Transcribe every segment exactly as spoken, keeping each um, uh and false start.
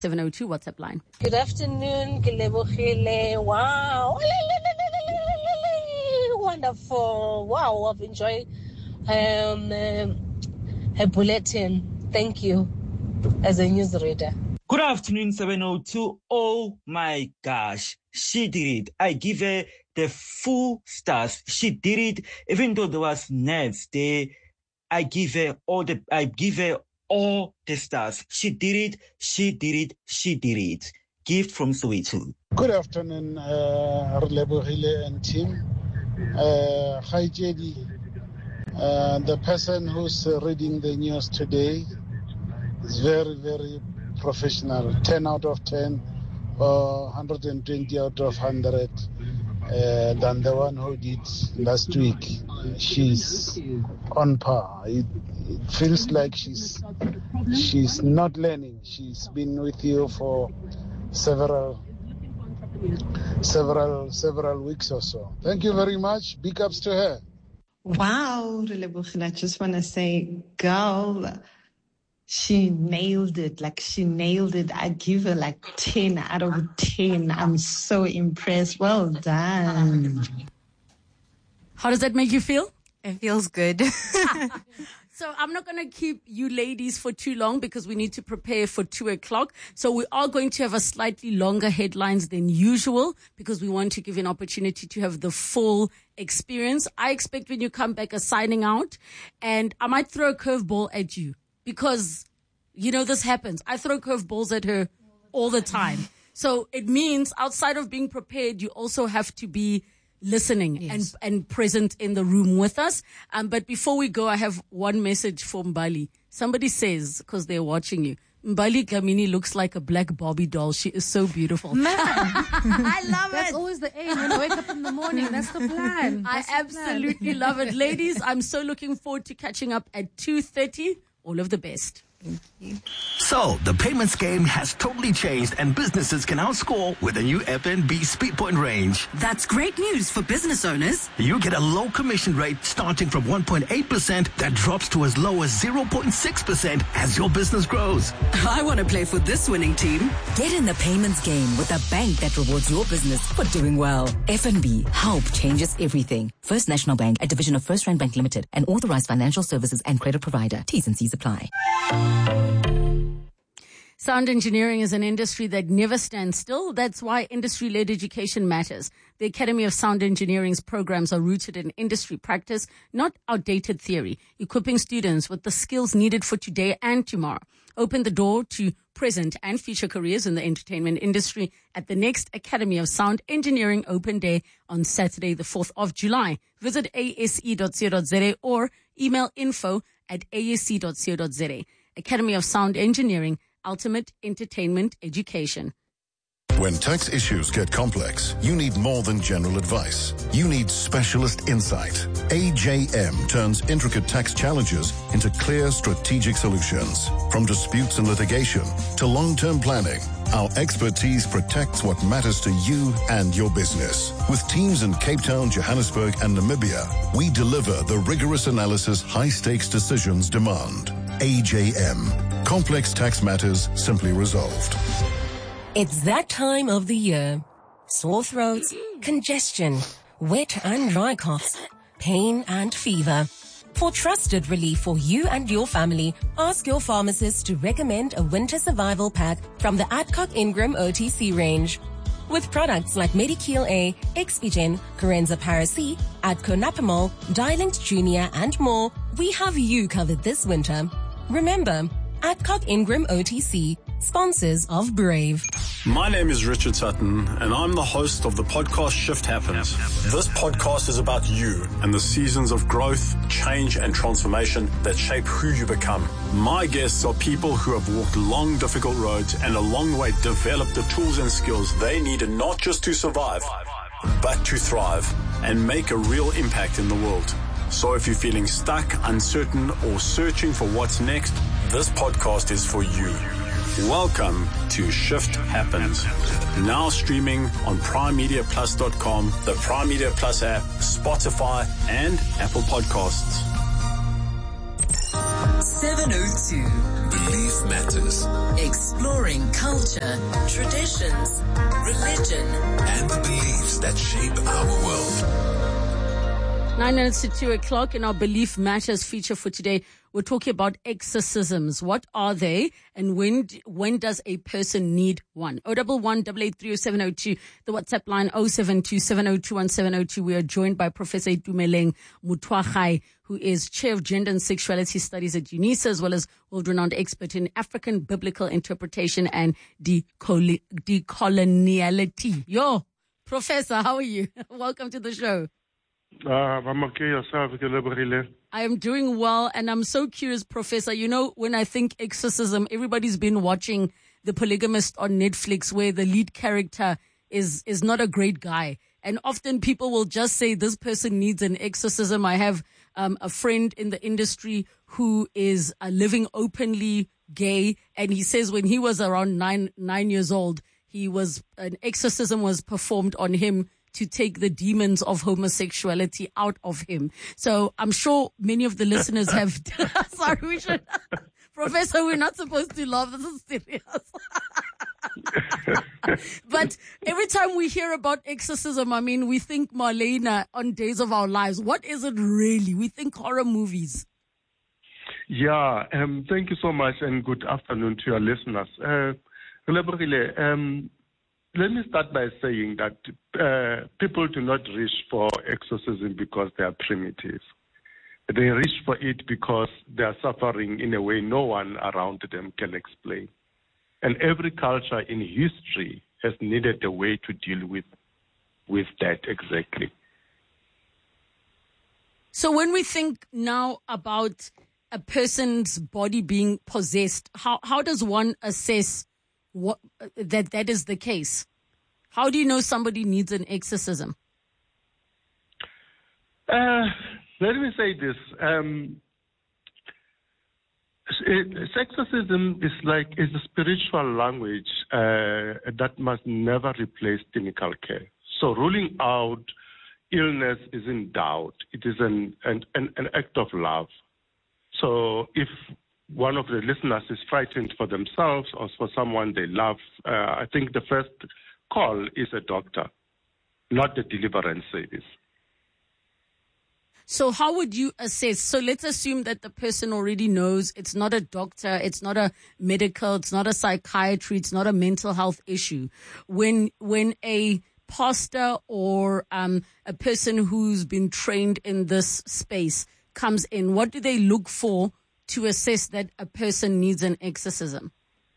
seven oh two WhatsApp line. Good afternoon, Kelebogile. Wow. Wonderful. Wow, I've enjoyed um, um, a bulletin. Thank you as a newsreader. Good afternoon, seven oh two. Oh my gosh, she did it. I give her the full stars. She did it, even though there was nerves there. I give her all the, I give her all the stars. She did it, she did it, she did it. Gift from Soweto. Good afternoon, uh, Relebohile and team. Uh, hi, J D. Uh, the person who's uh, reading the news today is very, very professional. ten out of ten, or one hundred twenty out of one hundred uh, than the one who did last week. She's on par. It, it feels like she's she's not learning. She's been with you for several several several weeks or so. Thank you very much. Big ups to her. Wow, Relebohile, I just want to say, girl, she nailed it. Like, she nailed it. I give her like ten out of ten. I'm so impressed. Well done. How does that make you feel? It feels good. So I'm not going to keep you ladies for too long because we need to prepare for two o'clock. So we are going to have a slightly longer headlines than usual because we want to give you an opportunity to have the full experience. I expect when you come back a signing out, and I might throw a curveball at you because, you know, this happens. I throw curveballs at her all the time. So it means outside of being prepared, you also have to be listening yes. and and present in the room with us. Um, but before we go, I have one message for Mbali. Somebody says, because they're watching you, Mbali Kamini looks like a black Barbie doll. She is so beautiful. Man, I love that's it. That's always the aim. When I wake up in the morning, that's the plan. That's I absolutely plan. love it. Ladies, I'm so looking forward to catching up at two thirty. All of the best. Thank you. So, the payments game has totally changed and businesses can now score with the new F N B SpeedPoint range. That's great news for business owners. You get a low commission rate starting from one point eight percent that drops to as low as zero point six percent as your business grows. I want to play for this winning team. Get in the payments game with a bank that rewards your business for doing well. F N B, help changes everything. First National Bank, a division of First Rand Bank Limited, an authorized financial services and credit provider. T's and C's apply. Sound engineering is an industry that never stands still. That's why industry-led education matters. The Academy of Sound Engineering's programs are rooted in industry practice, not outdated theory, equipping students with the skills needed for today and tomorrow. Open the door to present and future careers in the entertainment industry at the next Academy of Sound Engineering Open Day on Saturday, the fourth of July. Visit A S E dot co dot za or email info at A S E dot co dot za. Academy of Sound Engineering, ultimate entertainment education. When tax issues get complex, you need more than general advice. You need specialist insight. A J M turns intricate tax challenges into clear strategic solutions. From disputes and litigation to long-term planning, our expertise protects what matters to you and your business. With teams in Cape Town, Johannesburg, and Namibia, we deliver the rigorous analysis high-stakes decisions demand. A J M. Complex tax matters simply resolved. It's that time of the year. Sore throats, congestion, wet and dry coughs, pain and fever. For trusted relief for you and your family, ask your pharmacist to recommend a winter survival pack from the Adcock Ingram O T C range. With products like Medikil A, Expigen, Corenza Paracy, Adco Napamol, Dilinct Junior and more, we have you covered this winter. Remember, Adcock Ingram O T C, sponsors of Brave. My name is Richard Sutton, and I'm the host of the podcast Shift Happens. This podcast is about you and the seasons of growth, change, and transformation that shape who you become. My guests are people who have walked long, difficult roads and along the way developed the tools and skills they needed not just to survive, but to thrive and make a real impact in the world. So if you're feeling stuck, uncertain, or searching for what's next, this podcast is for you. Welcome to Shift Happens. Now streaming on prime media plus dot com, the Prime Media Plus app, Spotify, and Apple Podcasts. Seven seven oh two. Belief Matters. Exploring culture, traditions, religion, and the beliefs that shape our world. Nine minutes to two o'clock in our Belief Matters feature for today. We're talking about exorcisms. What are they, and when when does a person need one? O double one double eight three oh seven oh two. The WhatsApp line oh seven two seven oh two one seven oh two. We are joined by Professor Itumeleng Motshwai, who is Chair of Gender and Sexuality Studies at UNISA, as well as world-renowned expert in African biblical interpretation and decol- decoloniality. Yo, Professor, how are you? Welcome to the show. Uh, I'm okay, yourself. I am doing well, and I'm so curious, Professor. You know, when I think exorcism, everybody's been watching The Polygamist on Netflix, where the lead character is is not a great guy. And often people will just say this person needs an exorcism. I have um, a friend in the industry who is uh, living openly gay, and he says when he was around nine nine years old, he was an exorcism was performed on him to take the demons of homosexuality out of him. So I'm sure many of the listeners have... Sorry, we should... Professor, we're not supposed to laugh. This is serious. But every time we hear about exorcism, I mean, we think Marlena on Days of Our Lives. What is it really? We think horror movies. Yeah, um, thank you so much, and good afternoon to your listeners. Uh, um, Let me start by saying that uh, people do not reach for exorcism because they are primitive. They reach for it because they are suffering in a way no one around them can explain. And every culture in history has needed a way to deal with, with that exactly. So when we think now about a person's body being possessed, how, how does one assess What, that that is the case? How do you know somebody needs an exorcism? Uh, let me say this. Um, exorcism is like is a spiritual language uh, that must never replace clinical care. So ruling out illness is in doubt. It is an, an, an act of love. So if one of the listeners is frightened for themselves or for someone they love, uh, I think the first call is a doctor, not the deliverance service. So how would you assess? So let's assume that the person already knows it's not a doctor, it's not a medical, it's not a psychiatry, it's not a mental health issue. When when a pastor or um, a person who's been trained in this space comes in, what do they look for to assess that a person needs an exorcism?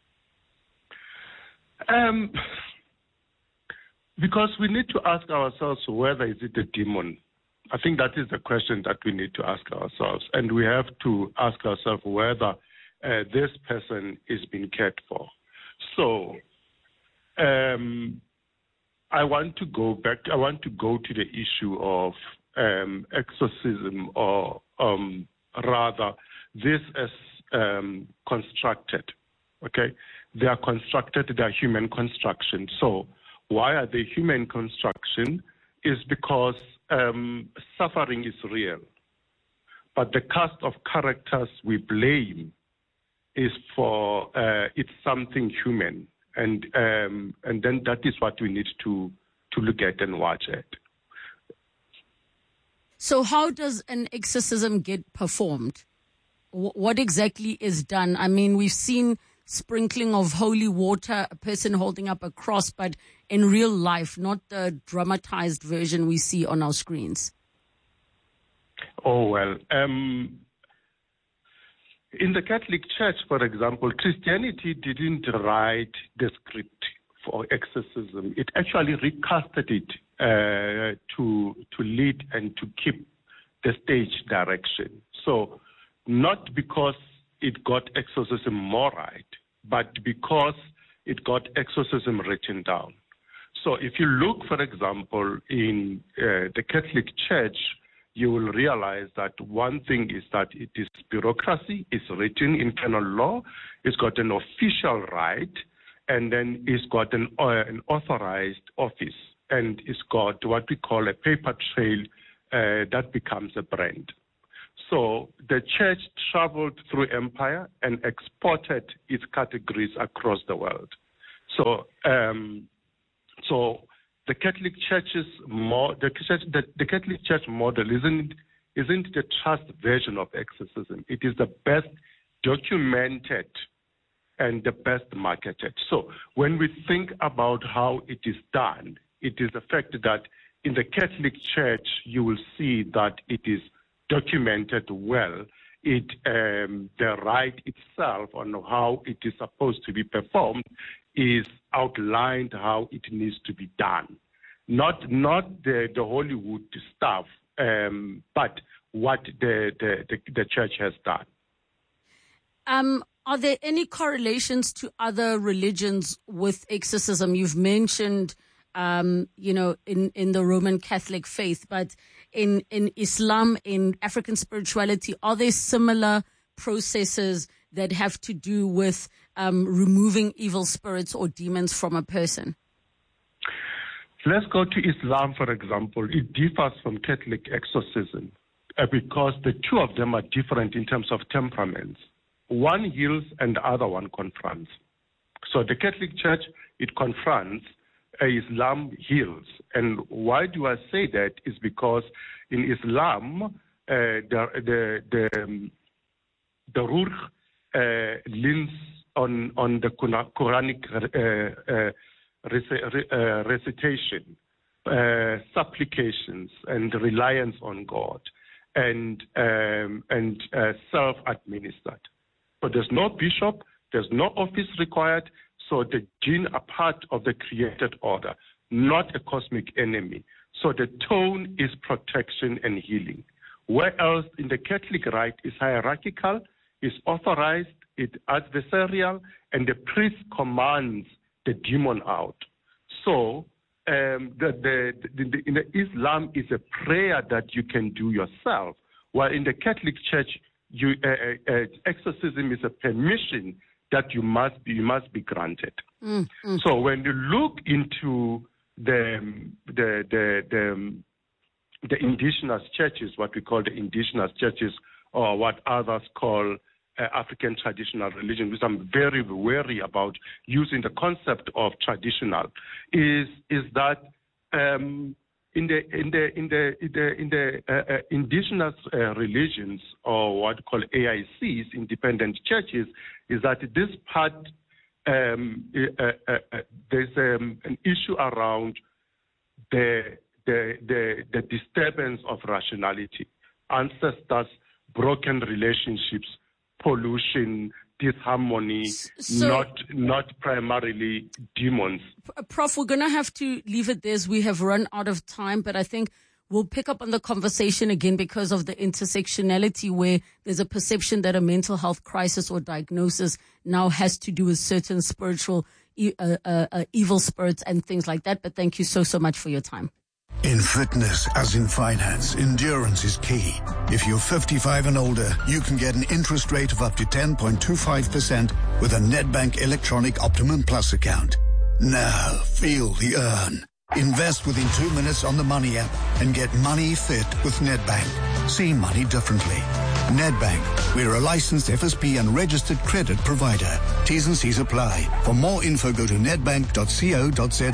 Um, because we need to ask ourselves whether is it a demon. I think that is the question that we need to ask ourselves. And we have to ask ourselves whether uh, this person is being cared for. So um, I want to go back, I want to go to the issue of um, exorcism or um, rather this is um, constructed, okay? They are constructed, they are human construction. So why are they human construction? Is because um, suffering is real. But the cast of characters we blame is for, uh, it's something human. And um, and then that is what we need to, to look at and watch at. So how does an exorcism get performed? What exactly is done? I mean, we've seen sprinkling of holy water, a person holding up a cross, but in real life, not the dramatized version we see on our screens. Oh, well, um, in the Catholic Church, for example, Christianity didn't write the script for exorcism. It actually recasted it uh, to, to lead and to keep the stage direction. So, not because it got exorcism more right, but because it got exorcism written down. So if you look, for example, in uh, the Catholic Church, you will realize that one thing is that it is bureaucracy, it's written in canon law, it's got an official right, and then it's got an, uh, an authorized office, and it's got what we call a paper trail uh, that becomes a brand. So the church traveled through empire and exported its categories across the world. So, um, so the Catholic Church's mo- the, church, the, the Catholic Church model isn't isn't the trust version of exorcism. It is the best documented and the best marketed. So when we think about how it is done, it is the fact that in the Catholic Church you will see that it is documented well. It um, the rite itself on how it is supposed to be performed is outlined how it needs to be done, not not the, the Hollywood stuff, um, but what the, the, the, the church has done. Um, are there any correlations to other religions with exorcism? You've mentioned, um, you know, in, in the Roman Catholic faith, but in, in Islam, in African spirituality, are there similar processes that have to do with um, removing evil spirits or demons from a person? Let's go to Islam, for example. It differs from Catholic exorcism uh, because the two of them are different in terms of temperaments. One heals and the other one confronts. So the Catholic Church, it confronts, uh, Islam heals. And why do I say that? Is because in Islam, uh, the, the, the, um, the Ruh uh, leans on, on the Quranic uh, uh, rec- uh, recitation, uh, supplications, and reliance on God, and, um, and uh, self-administered. So there's no bishop, there's no office required, so the jinn are part of the created order, not a cosmic enemy. So the tone is protection and healing. Whereas in the Catholic rite is hierarchical, is authorized, it's adversarial, and the priest commands the demon out. So um, the, the, the, the, in the Islam is a prayer that you can do yourself, while in the Catholic Church, you, uh, uh, exorcism is a permission that you must be, you must be granted. Mm, mm. So when you look into the the the the, the indigenous churches, what we call the indigenous churches, or what others call uh, African traditional religion, which I'm very wary about using the concept of traditional, is is that um, in the in the in the in the, in the uh, uh, indigenous uh, religions, or what we call A I Cs, independent churches, is that this part. Um, uh, uh, uh, there's um, an issue around the, the the the disturbance of rationality, ancestors, broken relationships, pollution, disharmony, so, not not primarily demons. Prof, we're going to have to leave it there as we have run out of time, but I think we'll pick up on the conversation again because of the intersectionality where there's a perception that a mental health crisis or diagnosis now has to do with certain spiritual uh, uh, uh, evil spirits and things like that. But thank you so, so much for your time. In fitness, as in finance, endurance is key. If you're fifty-five and older, you can get an interest rate of up to ten point two five percent with a Nedbank Electronic Optimum Plus account. Now, feel the earn. Invest within two minutes on the Money app and get money fit with Nedbank. See money differently. Nedbank, we're a licensed F S P and registered credit provider. T's and C's apply. For more info, go to nedbank dot co dot za.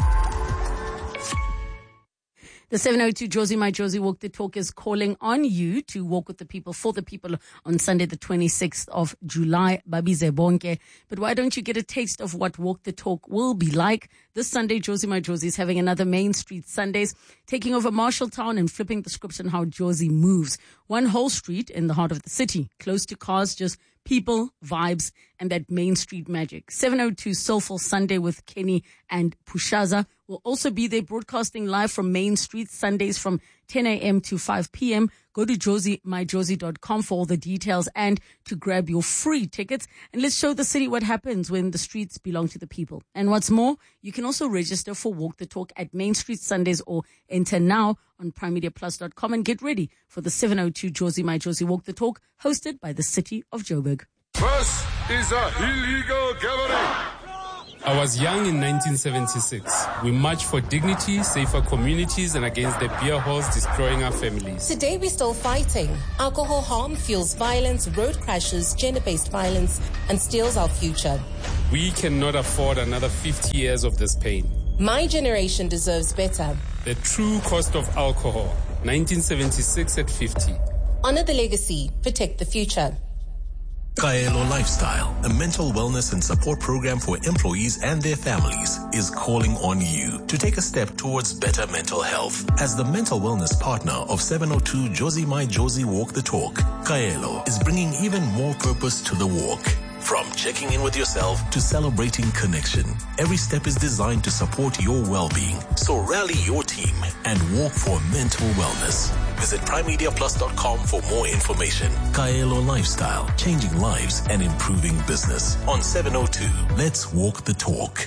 The seven oh two Josie My Josie Walk the Talk is calling on you to walk with the people, for the people on Sunday, the twenty-sixth of July. Babize bonke. But why don't you get a taste of what Walk the Talk will be like? This Sunday, Josie My Josie is having another Main Street Sundays, taking over Marshalltown and flipping the script on how Josie moves. One whole street in the heart of the city, close to cars, just people, vibes, and that Main Street magic. seven oh two Soulful Sunday with Kenny and Pushaza will also be there broadcasting live from Main Street Sundays from ten a.m. to five p.m. Go to josie my josie dot com for all the details and to grab your free tickets. And let's show the city what happens when the streets belong to the people. And what's more, you can also register for Walk the Talk at Main Street Sundays or enter now on prime media plus dot com and get ready for the seven oh two Josie My Josie Walk the Talk, hosted by the City of Joburg. This is a illegal gathering. I was young in nineteen seventy-six. We marched for dignity, safer communities, and against the beer halls destroying our families. Today we're still fighting. Alcohol harm fuels violence, road crashes, gender-based violence, and steals our future. We cannot afford another fifty years of this pain. My generation deserves better. The true cost of alcohol, nineteen seventy-six at fifty. Honor the legacy, protect the future. Kaelo Lifestyle, a mental wellness and support program for employees and their families, is calling on you to take a step towards better mental health. As the mental wellness partner of seven oh two Josie My Josie Walk the Talk, Kaelo is bringing even more purpose to the walk. From checking in with yourself to celebrating connection, every step is designed to support your well-being. So rally your team and walk for mental wellness. Visit prime media plus dot com for more information. Kaelo Lifestyle, changing lives and improving business. On seven oh two, let's walk the talk.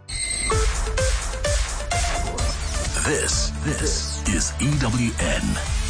This, this is E W N.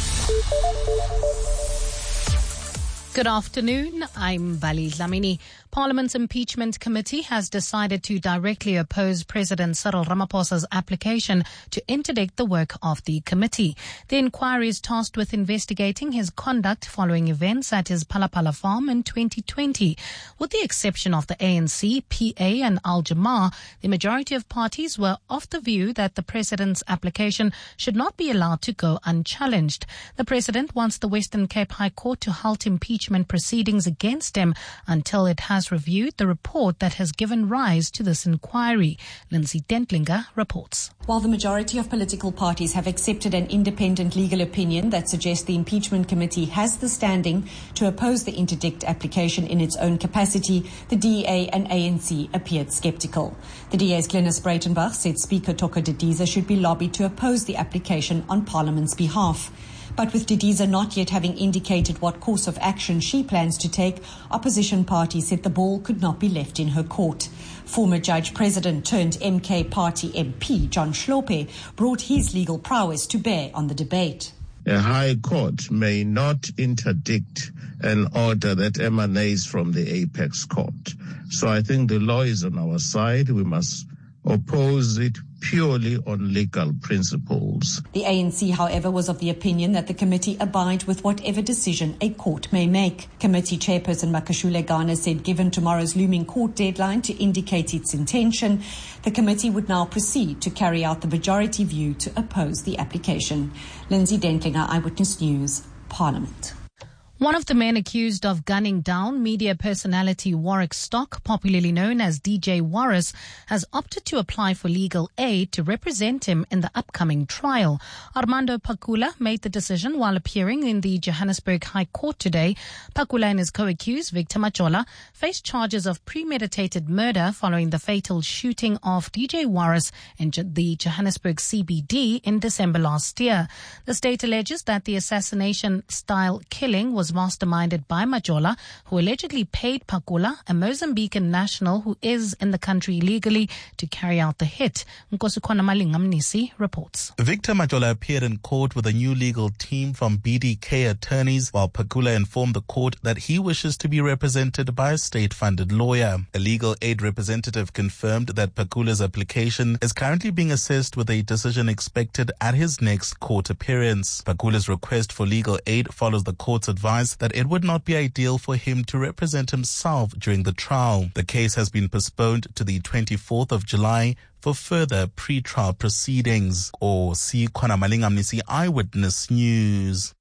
Good afternoon. I'm Bali Dlamini. Parliament's Impeachment Committee has decided to directly oppose President Cyril Ramaphosa's application to interdict the work of the committee. The inquiry is tasked with investigating his conduct following events at his Palapala farm in twenty twenty. With the exception of the A N C, P A and Al-Jamaah, the majority of parties were of the view that the president's application should not be allowed to go unchallenged. The president wants the Western Cape High Court to halt impeachment proceedings against him until it has reviewed the report that has given rise to this inquiry. Lindsay Dentlinger reports. While the majority of political parties have accepted an independent legal opinion that suggests the impeachment committee has the standing to oppose the interdict application in its own capacity, the D A and A N C appeared sceptical. The D A's Glenis Breitenbach said Speaker Toko Didiza should be lobbied to oppose the application on Parliament's behalf. But with Didiza not yet having indicated what course of action she plans to take, opposition parties said the ball could not be left in her court. Former Judge President turned M K Party M P John Shlope brought his legal prowess to bear on the debate. A high court may not interdict an order that emanates from the apex court. So I think the law is on our side. We must oppose it purely on legal principles. The A N C, however, was of the opinion that the committee abide with whatever decision a court may make. Committee Chairperson Makashule Garner said given tomorrow's looming court deadline to indicate its intention, the committee would now proceed to carry out the majority view to oppose the application. Lindsay Dentlinger, Eyewitness News, Parliament. One of the men accused of gunning down media personality Warwick Stock, popularly known as D J Warris, has opted to apply for legal aid to represent him in the upcoming trial. Armando Pakula made the decision while appearing in the Johannesburg High Court today. Pakula and his co-accused, Victor Majola, faced charges of premeditated murder following the fatal shooting of D J Warris in the Johannesburg C B D in December last year. The state alleges that the assassination-style killing was masterminded by Majola, who allegedly paid Pakula, a Mozambican national who is in the country illegally, to carry out the hit. Nkosukwana Malingamnisi reports. Victor Majola appeared in court with a new legal team from B D K attorneys, while Pakula informed the court that he wishes to be represented by a state-funded lawyer. A legal aid representative confirmed that Pakula's application is currently being assessed with a decision expected at his next court appearance. Pakula's request for legal aid follows the court's advice that it would not be ideal for him to represent himself during the trial. The case has been postponed to the twenty-fourth of July for further pre-trial proceedings. Or see Kwana Malingamnisi, Eyewitness News.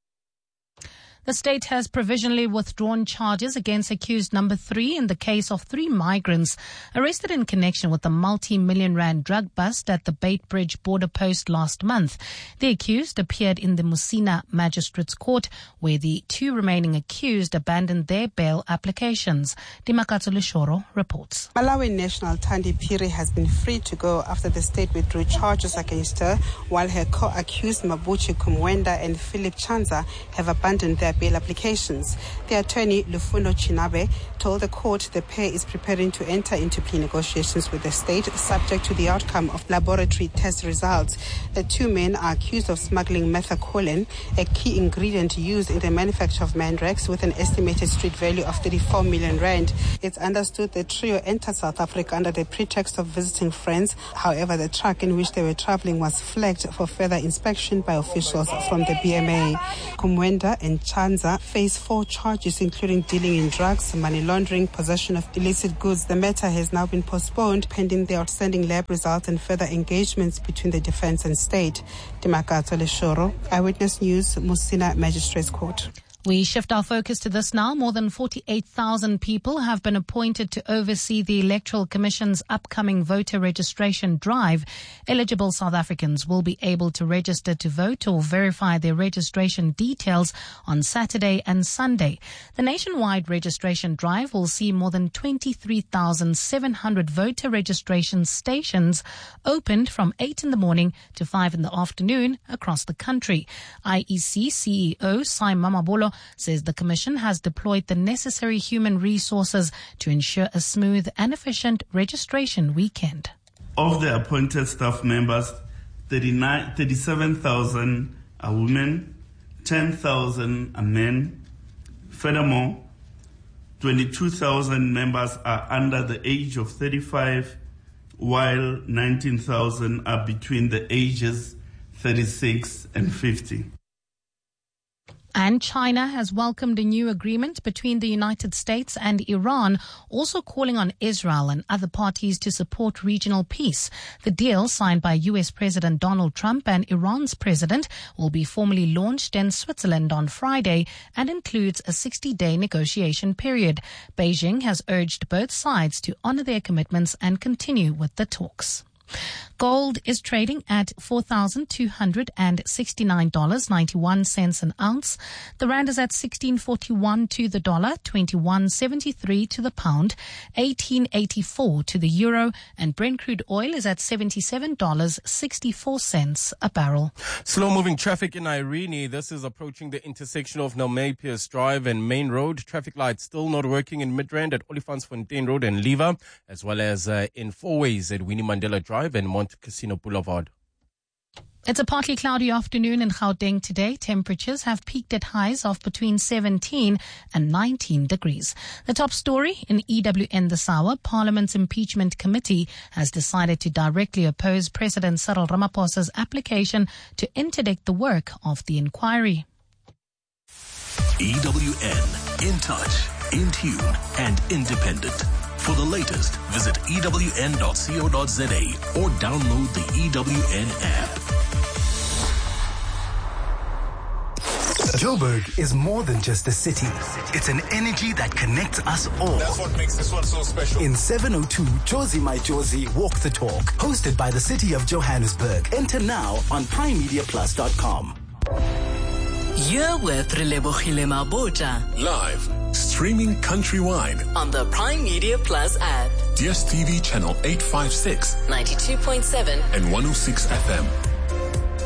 The state has provisionally withdrawn charges against accused number three in the case of three migrants arrested in connection with the multi-million rand drug bust at the Beitbridge border post last month. The accused appeared in the Musina Magistrates Court, where the two remaining accused abandoned their bail applications. Dimakatsu Lishoro reports. Malawi national Thandi Phiri has been free to go after the state withdrew charges against her, while her co-accused Mabuchi Kumwenda and Philip Chanza have abandoned their bail applications. The attorney, Lufuno Chinabe, told the court the pair is preparing to enter into plea negotiations with the state, subject to the outcome of laboratory test results. The two men are accused of smuggling methacholine, a key ingredient used in the manufacture of Mandrax, with an estimated street value of thirty-four million rand. It's understood the trio entered South Africa under the pretext of visiting friends. However, the truck in which they were traveling was flagged for further inspection by officials from the B M A. Kumwenda and Chanza face four charges, including dealing in drugs, money laundering, possession of illicit goods. The matter has now been postponed pending the outstanding lab results and further engagements between the defense and state. Dimakato Leshoro, Eyewitness News, Musina Magistrates Court. We shift our focus to this now. More than forty-eight thousand people have been appointed to oversee the Electoral Commission's upcoming voter registration drive. Eligible South Africans will be able to register to vote or verify their registration details on Saturday and Sunday. The nationwide registration drive will see more than twenty-three thousand seven hundred voter registration stations opened from eight in the morning to five in the afternoon across the country. I E C C E O Sai Mamabolo says the Commission has deployed the necessary human resources to ensure a smooth and efficient registration weekend. Of the appointed staff members, thirty-seven thousand are women, ten thousand are men. Furthermore, twenty-two thousand members are under the age of thirty-five, while nineteen thousand are between the ages thirty-six and fifty. And China has welcomed a new agreement between the United States and Iran, also calling on Israel and other parties to support regional peace. The deal, signed by U S President Donald Trump and Iran's president, will be formally launched in Switzerland on Friday and includes a sixty-day negotiation period. Beijing has urged both sides to honor their commitments and continue with the talks. Gold is trading at four thousand two hundred sixty-nine dollars and ninety-one cents an ounce. The rand is at sixteen forty-one to the dollar, twenty-one seventy-three to the pound, eighteen eighty-four to the euro, and Brent crude oil is at seventy-seven dollars and sixty-four cents a barrel. Slow-moving traffic in Irene. This is approaching the intersection of Nelmay Pierce Drive and Main Road. Traffic lights still not working in Midrand at Olifantsfontein Road and Lever, as well as uh, in four ways at Winnie Mandela Drive and Mont Casino Boulevard. It's a partly cloudy afternoon in Gauteng today. Temperatures have peaked at highs of between seventeen and nineteen degrees. The top story in E W N this hour, Parliament's Impeachment Committee has decided to directly oppose President Cyril Ramaphosa's application to interdict the work of the inquiry. E W N, in touch, in tune, and independent. For the latest, visit E W N dot co dot za or download the E W N app. Joburg is more than just a city. It's an energy that connects us all. That's what makes this one so special. In seven oh two, Josie My Josie Walk the Talk, hosted by the City of Johannesburg. Enter now on prime media plus dot com. You're with Relebogile Mabota. Live, streaming countrywide on the Prime Media Plus app. D S T V channel eight fifty-six, ninety-two point seven and one oh six F M.